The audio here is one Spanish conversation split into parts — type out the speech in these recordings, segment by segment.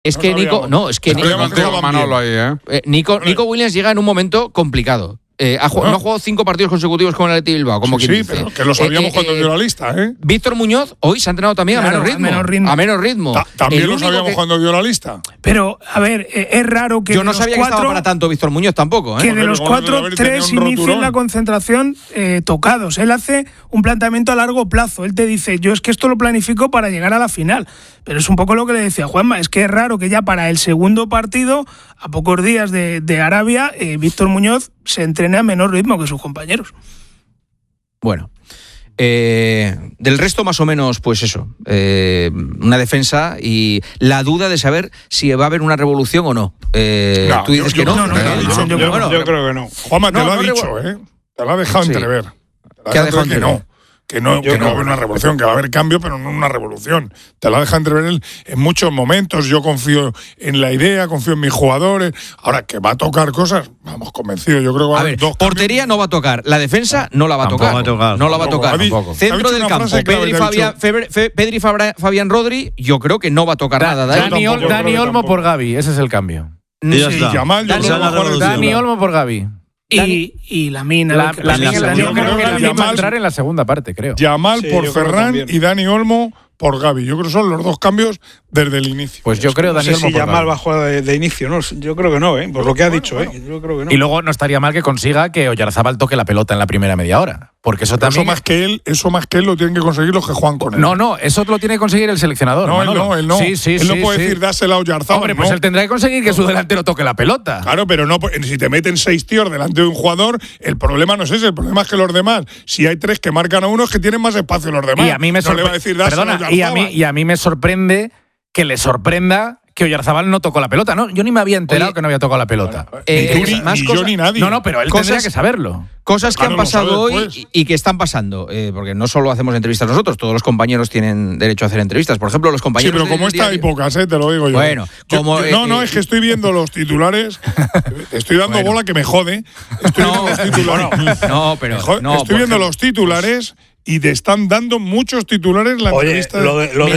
Es que Nico Williams llega en un momento complicado. No ha jugado 5 partidos consecutivos con el Athletic Bilbao, como quien dice. Pero que lo sabíamos cuando dio la lista, ¿eh? Víctor Muñoz hoy se ha entrenado también a menos ritmo. También lo sabíamos cuando dio la lista. Pero, a ver, es raro que yo no sabía que estaba para tanto Víctor Muñoz tampoco, ¿eh? Que de los 4, 3 inician la concentración tocados. Él hace un planteamiento a largo plazo. Él te dice, yo es que esto lo planifico para llegar a la final. Pero es un poco lo que le decía Juanma, es que es raro que ya para el segundo partido, a pocos días de Arabia, Víctor Muñoz se entrene a menor ritmo que sus compañeros. Bueno, del resto más o menos, pues eso, una defensa y la duda de saber si va a haber una revolución o no. Tú dices que no. Yo creo que no. Juanma, te lo ha dicho, te lo ha dejado entrever. ¿Qué ha dejado entrever? Que no va a haber una revolución, que va a haber cambio, pero no una revolución. Te la deja entrever él en muchos momentos. Yo confío en la idea, confío en mis jugadores. Ahora, que va a tocar cosas, vamos, convencido. Yo creo que va a haber 2 portería cambios. No va a tocar. La defensa no la va a tocar. No la va a tocar. Centro del campo, Pedri, Fabián Rodri, yo creo que no va a tocar nada. Dani Olmo por Gavi, ese es el cambio. Dani Olmo por Gavi. Y Lamine creo que Lamine va a entrar en la segunda parte, creo. Yamal por Ferran y Dani Olmo por Gavi. Yo creo que son los 2 cambios desde el inicio. Pues yo creo Dani Olmo por Yamal va a jugar de inicio, ¿no? Yo creo que no, por lo que ha dicho, Yo creo que no. Y luego no estaría mal que consiga que Oyarzábal toque la pelota en la primera media hora, porque eso también eso más que él lo tienen que conseguir los que juegan con él. No, eso lo tiene que conseguir el seleccionador. Él no. Él no puede decir dásela a Oyarzábal. Hombre, pues él tendrá que conseguir que su delantero toque la pelota. Claro, pero no, si te meten 6 tíos delante de un jugador, el problema no es ese, el problema es que los demás, si hay 3 que marcan a uno, es que tienen más espacio los demás. Y a mí me a mí me sorprende que le sorprenda que Oyarzábal no tocó la pelota, ¿no? Yo ni me había enterado que no había tocado la pelota. Yo ni nadie. No, pero él tendría que saberlo. Cosas que han pasado hoy y que están pasando, porque no solo hacemos entrevistas nosotros, todos los compañeros tienen derecho a hacer entrevistas. Por ejemplo, los compañeros. Sí, pero como esta hay pocas, te lo digo yo. Bueno, es que estoy viendo los titulares, estoy dando bola que me jode. Estoy viendo los titulares. Estoy viendo los titulares. Y te están dando muchos titulares la entrevista. Lo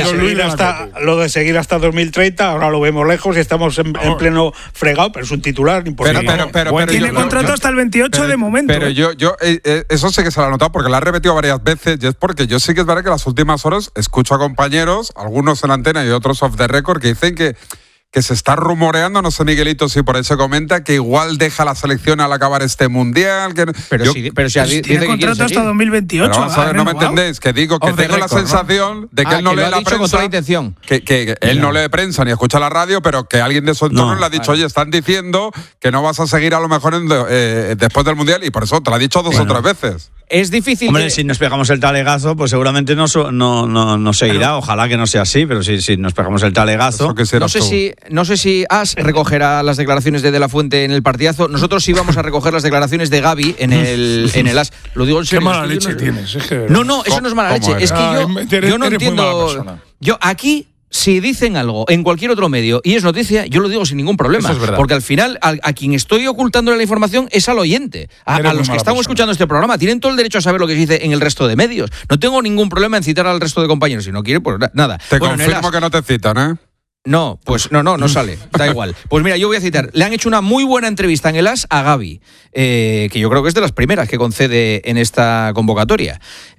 de seguir hasta 2030, ahora lo vemos lejos y estamos en pleno fregado, pero es un titular importante. Pero tiene contrato hasta el 28 de momento. Pero yo eso sí que se lo he notado porque lo ha repetido varias veces y es porque yo sí que es verdad que las últimas horas escucho a compañeros, algunos en antena y otros off the record, que dicen que se está rumoreando, no sé Miguelito si por ahí se comenta, que igual deja la selección al acabar este mundial. Pero si tiene contrato hasta 2028. Pero vamos a ver, no me entendéis, que digo que tengo la sensación de que él no lee la prensa, que él no lee prensa ni escucha la radio, pero que alguien de su entorno le ha dicho, oye, están diciendo que no vas a seguir a lo mejor después del mundial, y por eso te lo ha dicho 2 o 3 veces. Es difícil. Hombre, si nos pegamos el talegazo, pues seguramente no seguirá. Claro. Ojalá que no sea así, pero si nos pegamos el talegazo. No sé si As recogerá las declaraciones de la Fuente en el partidazo. Nosotros sí vamos a recoger las declaraciones de Gavi en el As. Lo digo en serio. Qué mala leche tienes. No, eso no es mala leche. Es que yo no entiendo. Yo aquí. Si dicen algo en cualquier otro medio y es noticia, yo lo digo sin ningún problema. Eso es verdad. Porque al final, a quien estoy ocultándole la información es al oyente. A los que estamos escuchando este programa. Tienen todo el derecho a saber lo que se dice en el resto de medios. No tengo ningún problema en citar al resto de compañeros. Si no quiere, pues nada. Te confirmo que no te citan, ¿eh? No, pues no sale, da igual. Pues mira, yo voy a citar, le han hecho una muy buena entrevista en el As a Gavi, que yo creo que es de las primeras que concede en esta convocatoria.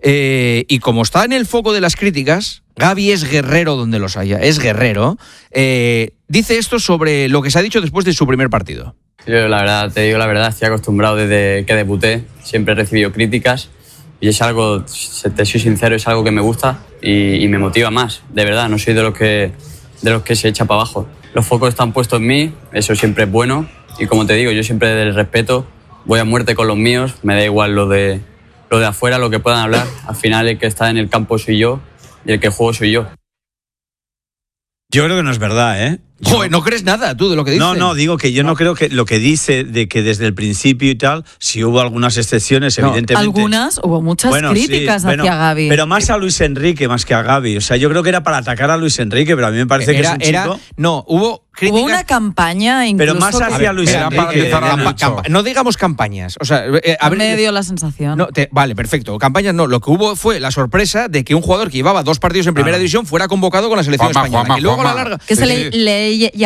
Y como está en el foco de las críticas, Gavi es guerrero donde los haya, es guerrero. Dice esto sobre lo que se ha dicho después de su primer partido. Yo te digo la verdad, estoy acostumbrado desde que debuté, siempre he recibido críticas y es algo, te soy sincero, es algo que me gusta y me motiva más, de verdad, no soy de los que se echa para abajo. Los focos están puestos en mí, eso siempre es bueno y como te digo, yo siempre del respeto voy a muerte con los míos, me da igual lo de afuera, lo que puedan hablar, al final el que está en el campo soy yo y el que juego soy yo. Yo creo que no es verdad, ¿eh? Joder, ¿no crees nada tú de lo que dice? No, digo que yo no creo que lo que dice de que desde el principio y tal, si hubo algunas excepciones, evidentemente. Algunas, hubo muchas críticas hacia Gavi. Pero más a Luis Enrique más que a Gavi. O sea, yo creo que era para atacar a Luis Enrique, pero a mí me parece que es un chico. No, hubo críticas. Hubo una campaña incluso. Pero más hacia Luis Enrique. No digamos campañas. O sea, me dio la sensación. Vale, perfecto. Campañas no. Lo que hubo fue la sorpresa de que un jugador que llevaba 2 partidos en primera división fuera convocado con la selección española. Y luego a la larga. Que se le